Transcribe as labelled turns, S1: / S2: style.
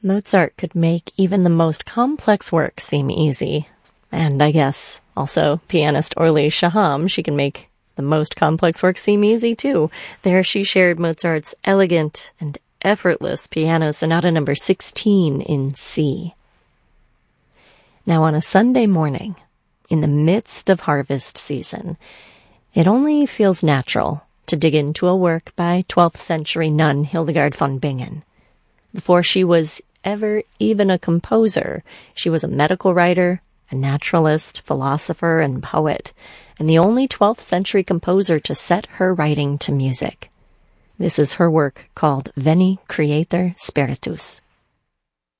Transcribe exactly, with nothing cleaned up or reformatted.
S1: Mozart could make even the most complex work seem easy. And I guess also pianist Orly Shaham, she can make the most complex work seem easy too. There she shared Mozart's elegant and effortless Piano Sonata number sixteen in C. Now on a Sunday morning, in the midst of harvest season, it only feels natural to dig into a work by twelfth century nun Hildegard von Bingen. Before she was ever even a composer, she was a medical writer, a naturalist, philosopher, and poet, and the only twelfth century composer to set her writing to music. This is her work called Veni Creator Spiritus.